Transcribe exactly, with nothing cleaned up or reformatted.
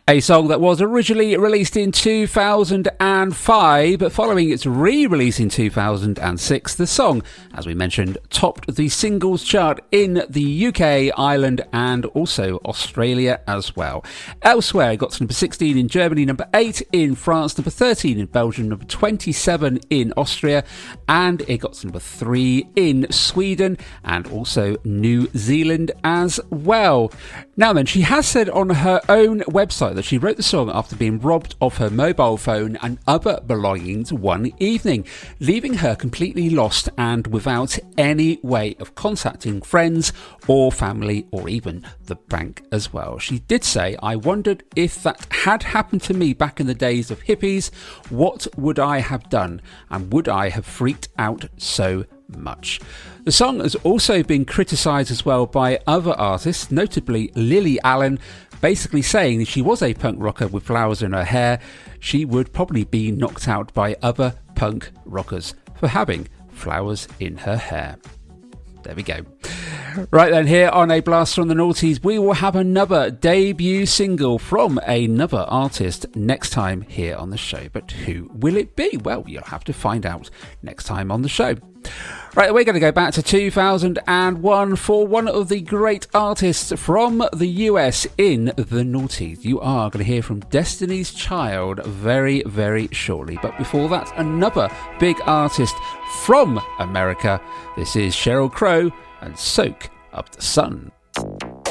A song that was originally released in two thousand five, but following its re-release in two thousand six, the song, as we mentioned, topped the singles chart in the U K, Ireland and also Australia as well. Elsewhere, it got to number sixteen in Germany, number eight in France, number thirteen in Belgium, number twenty-seven in Austria, and it got to number three in Sweden and also New Zealand as well. Now then, she has said on her own website that she wrote the song after being robbed of her mobile phone and other belongings one evening, leaving her completely lost and without any way of contacting friends or family or even the bank as well. She did say, "I wondered if that had happened to me back in the days of hippies, what would I have done, and would I have freaked out so much?" The song has also been criticised as well by other artists, notably Lily Allen, basically saying if she was a punk rocker with flowers in her hair, she would probably be knocked out by other punk rockers for having flowers in her hair. There we go. Right then, here on A Blast from the Noughties, we will have another debut single from another artist next time here on the show. But who will it be? Well, you'll have to find out next time on the show. Right, we're going to go back to two thousand one for one of the great artists from the U S in the Noughties. You are going to hear from Destiny's Child very, very shortly. But before that, another big artist from America. This is Sheryl Crow and Soak Up the Sun.